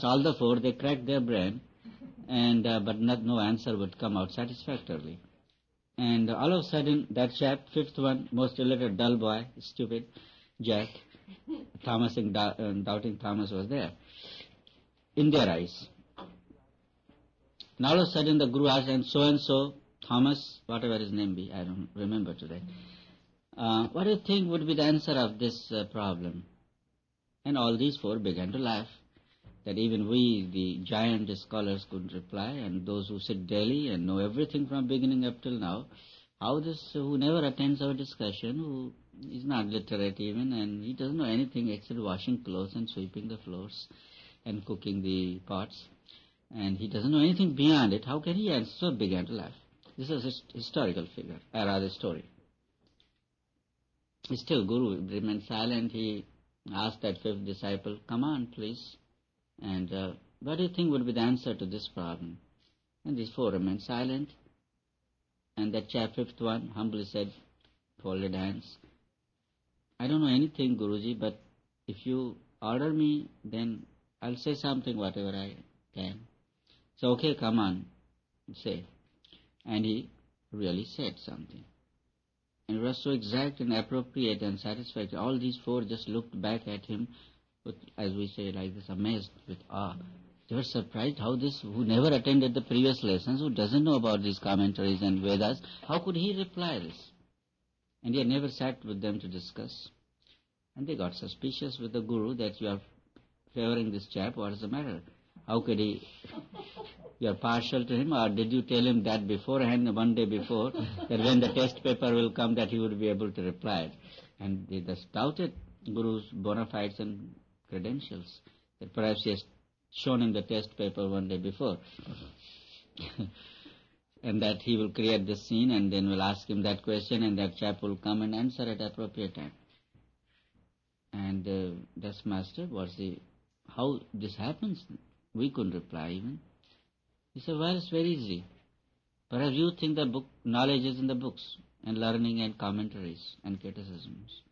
all the four, they cracked their brain, and but no answer would come out satisfactorily. And all of a sudden, that chap, fifth one, most illiterate, dull boy, stupid, Jack, Thomas and Doubting Thomas was there, in their eyes. And all of a sudden, the Guru asked, and so, Thomas, whatever his name be, I don't remember today, what do you think would be the answer of this problem? And all these four began to laugh, that even we, the giant scholars, couldn't reply, and those who sit daily and know everything from beginning up till now, how this, who never attends our discussion, who is not literate even, and he doesn't know anything except washing clothes and sweeping the floors and cooking the pots, and he doesn't know anything beyond it, how can he answer? So began to laugh. This is a historical figure, or rather story. Still, Guru remained silent. He asked that fifth disciple, come on, please. And what do you think would be the answer to this problem? And these four remained silent. And that chap, fifth one, humbly said, folded hands, I don't know anything, Guruji, but if you order me, then I'll say something, whatever I can. So, okay, come on, say. And he really said something. And it was so exact and appropriate and satisfactory. All these four just looked back at him with, as we say like this, amazed with awe. They were surprised how this, who never attended the previous lessons, who doesn't know about these commentaries and Vedas, how could he reply this? And he had never sat with them to discuss. And they got suspicious with the Guru that you are favoring this chap, what is the matter? How could he, you are partial to him, or did you tell him that beforehand, one day before, that when the test paper will come that he would be able to reply it? And they just doubted Guru's bona fides and credentials, that perhaps he has shown him the test paper one day before. And that he will create this scene and then will ask him that question and that chap will come and answer at appropriate time. And that's Master, how this happens? We couldn't reply even. He said, well, it's very easy. Perhaps you think the book knowledge is in the books and learning and commentaries and criticisms.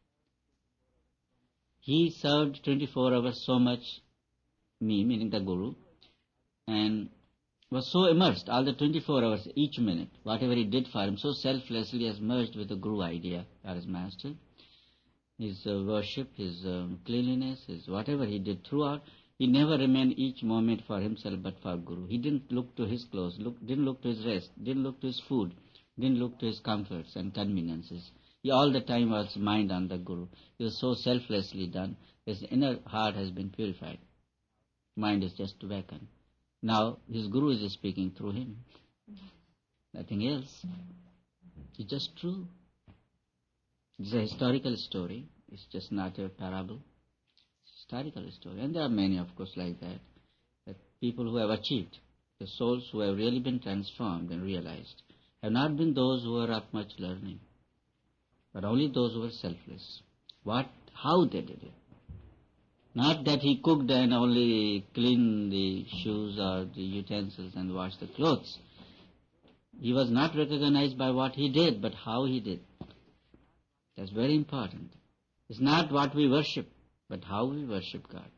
He served 24 hours so much, me, meaning the Guru, and was so immersed, all the 24 hours, each minute, whatever he did for him, so selflessly as merged with the Guru idea, or his Master. His worship, his cleanliness, his whatever he did throughout, he never remained each moment for himself but for Guru. He didn't look to his clothes, didn't look to his rest, didn't look to his food, didn't look to his comforts and conveniences. He all the time was mind on the Guru. He was so selflessly done. His inner heart has been purified. Mind is just to awaken. Now his Guru is speaking through him. Nothing else. It's just true. It's a historical story. It's just not a parable. It's a historical story. And there are many, of course, like that. That people who have achieved, the souls who have really been transformed and realized, have not been those who are of much learning, but only those who were selfless. How they did it. Not that he cooked and only cleaned the shoes or the utensils and washed the clothes. He was not recognized by what he did, but how he did. That's very important. It's not what we worship, but how we worship God.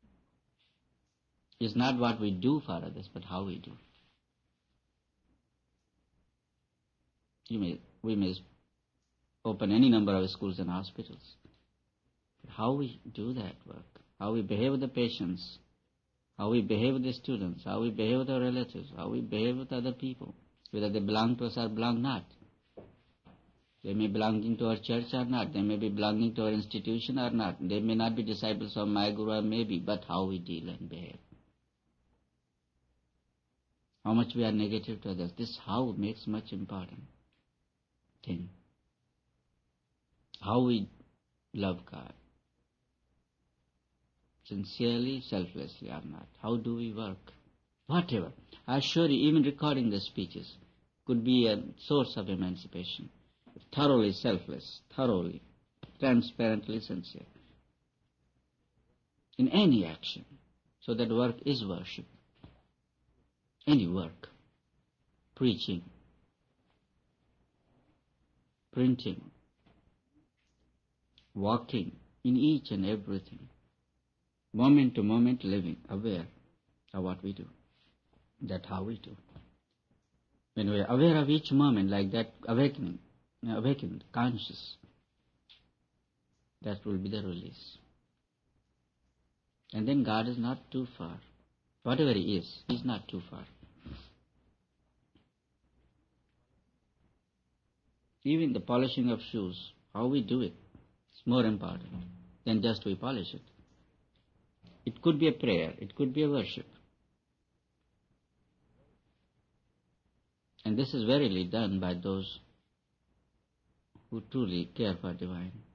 It's not what we do for others, but how we do. We may open any number of schools and hospitals. But how we do that work, how we behave with the patients, how we behave with the students, how we behave with our relatives, how we behave with other people, whether they belong to us or belong not. They may be belonging to our church or not. They may be belonging to our institution or not. They may not be disciples of my Guru or maybe, but how we deal and behave. How much we are negative to others. This how makes much important thing. How we love God. Sincerely, selflessly or not. How do we work? Whatever. I assure you, even recording the speeches could be a source of emancipation. Thoroughly selfless, thoroughly, transparently sincere. In any action. So that work is worship. Any work. Preaching. Printing. Walking. In each and everything. Moment to moment living, aware. of what we do. That's how we do. When we are aware of each moment like that, awakened, conscious, that will be the release. And then God is not too far. Whatever He is, He's not too far. Even the polishing of shoes, how we do it, is more important than just we polish it. It could be a prayer, it could be a worship. And this is verily done by those who truly care for divine.